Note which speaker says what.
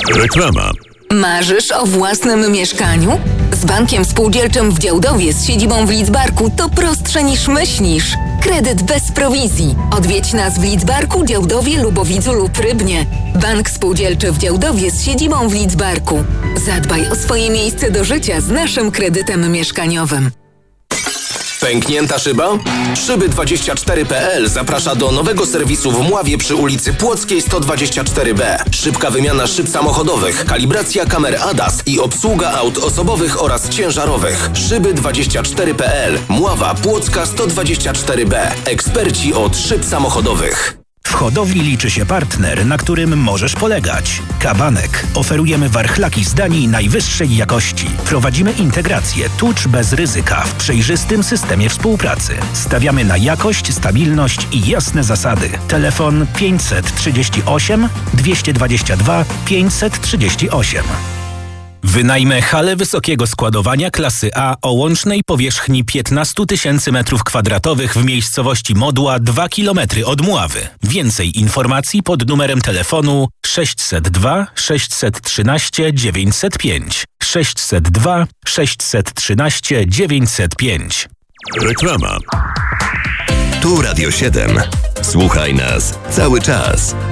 Speaker 1: Reklama.
Speaker 2: Marzysz o własnym mieszkaniu? Z Bankiem Spółdzielczym w Działdowie z siedzibą w Lidzbarku to prostsze niż myślisz. Kredyt bez prowizji. Odwiedź nas w Lidzbarku, Działdowie, Lubowidzu lub Rybnie. Bank Spółdzielczy w Działdowie z siedzibą w Lidzbarku. Zadbaj o swoje miejsce do życia z naszym kredytem mieszkaniowym.
Speaker 3: Pęknięta szyba? Szyby24.pl zaprasza do nowego serwisu w Mławie przy ulicy Płockiej 124B. Szybka wymiana szyb samochodowych, kalibracja kamer ADAS i obsługa aut osobowych oraz ciężarowych. Szyby24.pl. Mława Płocka 124B. Eksperci od szyb samochodowych.
Speaker 4: W hodowli liczy się partner, na którym możesz polegać. Kabanek. Oferujemy warchlaki z Danii najwyższej jakości. Prowadzimy integrację tucz bez ryzyka w przejrzystym systemie współpracy. Stawiamy na jakość, stabilność i jasne zasady. Telefon 538 222 538. Wynajmę halę wysokiego składowania klasy A o łącznej powierzchni 15 000 m2 w miejscowości Modła 2 km od Mławy. Więcej informacji pod numerem telefonu 602 613 905. 602 613 905.
Speaker 1: Reklama.
Speaker 5: Tu Radio 7. Słuchaj nas cały czas.